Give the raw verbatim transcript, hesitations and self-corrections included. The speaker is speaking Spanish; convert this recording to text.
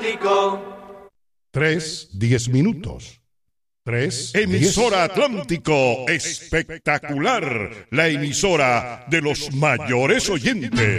Tres, diez minutos. Tres, Emisora Atlántico, espectacular, la emisora de los mayores oyentes.